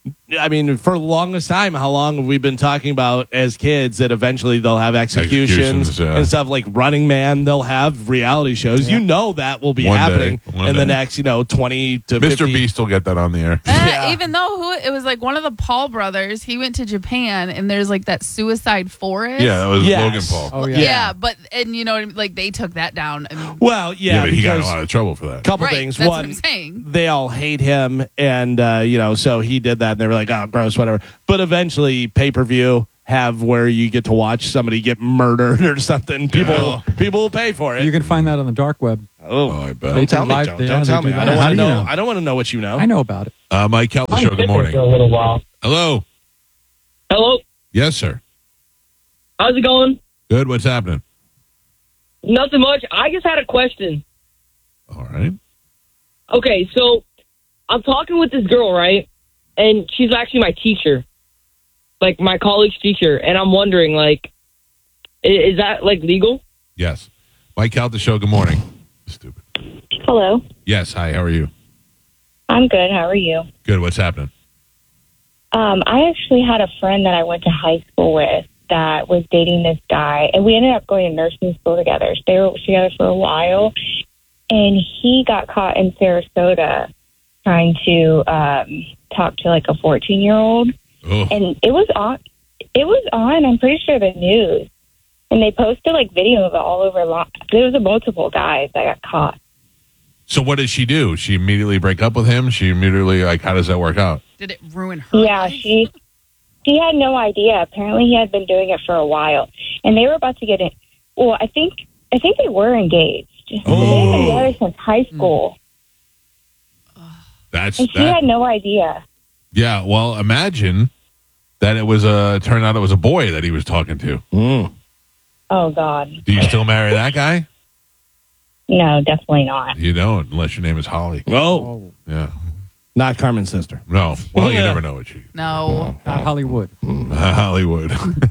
I mean, for the longest time, how long have we been talking about as kids that eventually they'll have executions, Executions, yeah. and stuff like Running Man? They'll have reality shows. You know that will be One day, happening one in the day. next, you know, twenty to Mister fifty. Beast will get that on the air. Eh, Yeah. Even though who it was like one of the Paul brothers, he went to Japan and there's like that suicide forest. Yeah, that was Yes. Logan Paul. Oh yeah. yeah. but and you know like they took that down. I mean, Well, yeah, Yeah, but he got in a because lot of trouble for that. couple right, things. that's One, what I'm saying. they all hate him, and uh, you know, so he did that, and they were like, "Oh, gross, whatever." But eventually, pay per view have where you get to watch somebody get murdered or something. People, people will pay for it. You can find that on the dark web. oh, Oh, I bet. don't tell me, live- Joe. yeah, Don't they tell do me. I that. don't How want to do you know. know? I don't want to know what you know. I know about it. Uh, Mike Calta Show, good morning. For a little while. Hello. Hello, Yes, sir. how's it going? Good. What's happening? Nothing much. I just had a question. All right. Okay, so I'm talking with this girl, right? And she's actually my teacher, like my college teacher. And I'm wondering, like, i- is that like legal? Yes. Mike Calta Show, good morning. Stupid. Hello. Yes. Hi. How are you? I'm good. How are you? Good. What's happening? Um, I actually had a friend that I went to high school with that was dating this guy, and we ended up going to nursing school together. So they were together for a while, and he got caught in Sarasota trying to um, talk to like a fourteen-year-old, Oh. and it was on. It was on. I'm pretty sure the news, and they posted like video of it all over. Lo- there was a multiple guys that got caught. So what does she do? She immediately break up with him? She immediately, like, how does that work out? Did it ruin her? Yeah, life? she she had no idea. Apparently, he had been doing it for a while, and they were about to get in. Well, I think I think they were engaged. They've been together since high school, That's and she that. had no idea. Yeah. Well, imagine that it was a, turned out it was a boy that he was talking to. Mm. Oh God, Do you still marry that guy? no, definitely not. You don't, unless your name is Holly. Oh, Yeah. not Carmen's sister. No. Well, you Yeah. never know what she. No. Not Hollywood. Hollywood.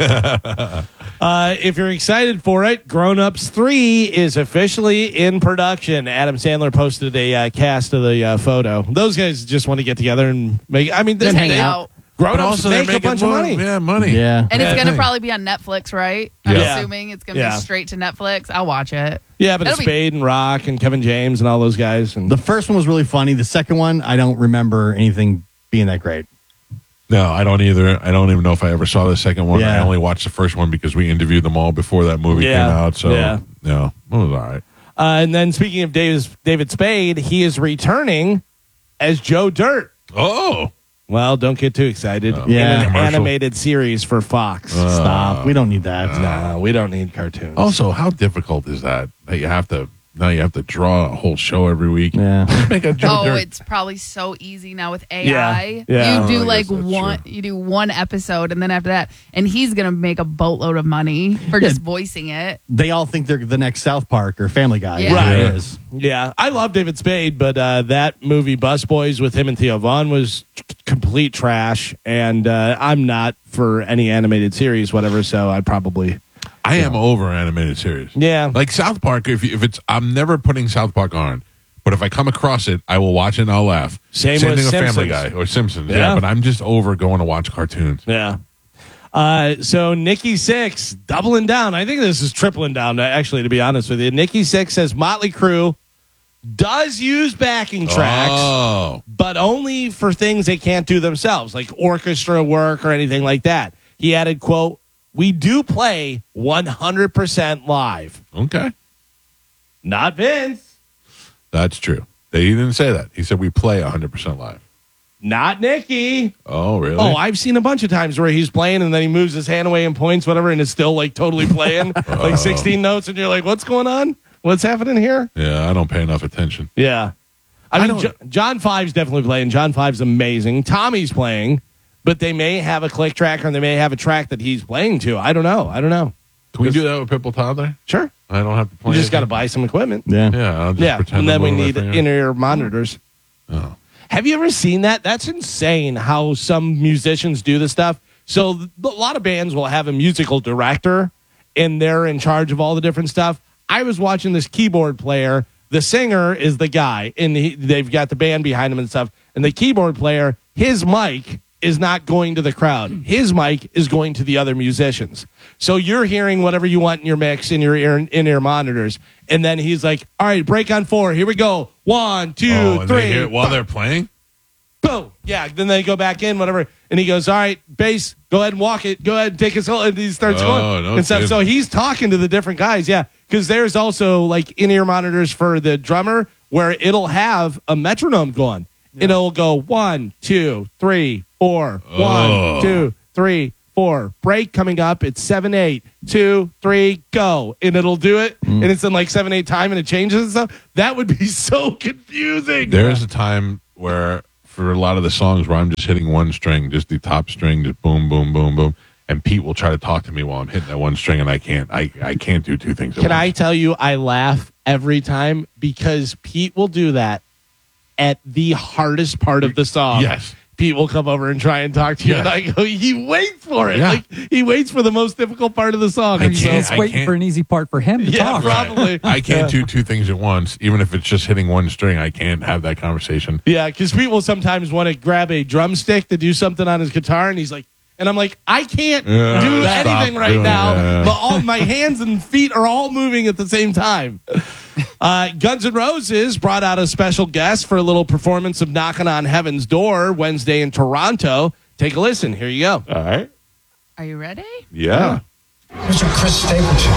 Uh, if you're excited for it, Grown Ups three is officially in production. Adam Sandler posted a uh, cast of the uh, photo. Those guys just want to get together and make. I mean, this Hang they- out. Grown But Ups also, they're make a making bunch of money. Yeah, money. Yeah. And it's Yeah. going to probably be on Netflix, right? I'm Yeah. assuming it's going to Yeah. be straight to Netflix. I'll watch it. Yeah, but it's That'll be- Spade and Rock and Kevin James and all those guys. And The first one was really funny. The second one, I don't remember anything being that great. No, I don't either. I don't even know if I ever saw the second one. I Yeah. only watched the first one because we interviewed them all before that movie Yeah. came out. So, Yeah. yeah, it was all right. uh, and then speaking of David, David Spade, he is returning as Joe Dirt. Oh, Well, don't get too excited. Oh. In Yeah. an Commercial. animated series for Fox. Stop. We don't need that. no, we don't need cartoons. also, how difficult is that? That you have to now you have to draw a whole show every week. Yeah. Just make a Joe Oh, Dirt. it's probably so easy now with A I. Yeah, yeah. You do Oh, I like guess that's one, true. you do one episode, and then after that, and he's gonna make a boatload of money for Yeah. just voicing it. They all think they're the next South Park or Family Guy. Yeah. Right. It is. Yeah, I love David Spade, but uh, that movie Busboys with him and Theo Vaughn was c- complete trash, and uh, I'm not for any animated series, whatever. So I probably I am over animated series. yeah, Like South Park, if if it's, I'm never putting South Park on. But if I come across it, I will watch it and I'll laugh. Same Same with thing with Family Simpsons. Guy or Simpsons. Yeah. Yeah. but I'm just over going to watch cartoons. yeah. Uh, so Nikki Sixx doubling down. I think this is tripling down. Actually, to be honest with you, Nikki Sixx says Motley Crue does use backing tracks. Oh, But only for things they can't do themselves, like orchestra work or anything like that. He added, quote, "We do play one hundred percent live." okay. Not Vince. That's true. They didn't say that. He said we play one hundred percent live. Not Nikki. Oh, really? Oh, I've seen a bunch of times where he's playing and then he moves his hand away and points, whatever, and it's still like totally playing, like sixteen notes, and you're like, what's going on? What's happening here? yeah, I don't pay enough attention. Yeah. I I mean, don't- Jo- John Five's definitely playing. John Five's amazing. Tommy's playing, but they may have a click track or they may have a track that he's playing to. I don't know. I don't know. Can we do that with Pitbull Toddler? Sure. I don't have to play You just got to anything? buy some equipment. Yeah. Yeah, I'll just Yeah. pretend And then I'm we moving need my finger. in-ear monitors. Oh. Have you ever seen that? That's insane how some musicians do this stuff. So th- a lot of bands will have a musical director and they're in charge of all the different stuff. I was watching this keyboard player. The singer is the guy and he, they've got the band behind him and stuff. And the keyboard player, his mic is not going to the crowd. His mic is going to the other musicians. So you're hearing whatever you want in your mix in your ear, in-ear monitors. And then he's like, all right, break on four. Here we go. One, two, Oh, and three. they hear it while they're playing? Boom. Yeah. Then they go back in, whatever. And he goes, all right, bass, go ahead and walk it. Go ahead and take his whole, and he starts Oh, going. no and stuff. kidding. So he's talking to the different guys. Yeah. Because there's also like in-ear monitors for the drummer where it'll have a metronome going. And it'll go one, two, three, four, Oh. one, two, three, four. Break coming up. It's seven, eight, two, three, go. And it'll do it. And it's in like seven, eight time and it changes and stuff. That would be so confusing. There is a time where, for a lot of the songs, where I'm just hitting one string, just the top string, just boom, boom, boom, boom. And Pete will try to talk to me while I'm hitting that one string, and I can't. I, I can't do two things at Can I once. tell you, I laugh every time because Pete will do that at the hardest part of the song. Yes. Pete will come over and try and talk to you, Yes. and I go, he waits for it. Yeah. Like he waits for the most difficult part of the song. I And He's so- can't- just waiting can't- for an easy part for him to Yeah, talk. right. Probably. I can't do two things at once, even if it's just hitting one string. I can't have that conversation. Yeah, because Pete will sometimes want to grab a drumstick to do something on his guitar, and he's like, and I'm like, I can't Yeah, do stop anything right doing now. that. But all my hands and feet are all moving at the same time. Uh, Guns N' Roses brought out a special guest for a little performance of Knocking on Heaven's Door Wednesday in Toronto. Take a listen. Here you go. All right. Are you ready? Yeah. Mister Chris Stapleton.